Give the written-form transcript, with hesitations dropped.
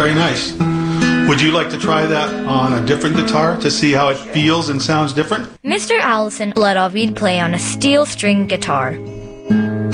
Very nice. Would you like to try that on a different guitar to see how it feels and sounds different? Mr. Allison let Ovid play on a steel string guitar.